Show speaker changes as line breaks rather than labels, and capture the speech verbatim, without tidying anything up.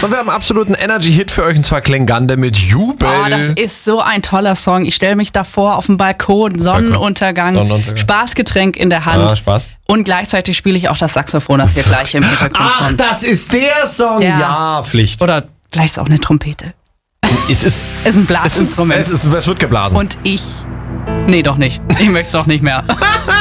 Und wir haben einen absoluten Energy-Hit für euch, und zwar Klengande mit Jubel.
Oh, das ist so ein toller Song. Ich stelle mich davor auf dem Balkon, Sonnenuntergang,
Sonnenuntergang.
Spaßgetränk in der Hand.
Ah, Spaß.
Und gleichzeitig spiele ich auch das Saxophon, das hier gleich im Hintergrund
Ach,
kommt.
das ist der Song. Ja,
Ja.
Pflicht.
Oder vielleicht ist auch eine Trompete.
Es ist,
Ist ein
es, ist,
Blasinstrument.
es, ist, es wird geblasen.
Und ich... Nee, doch nicht. Ich möchte es doch nicht mehr.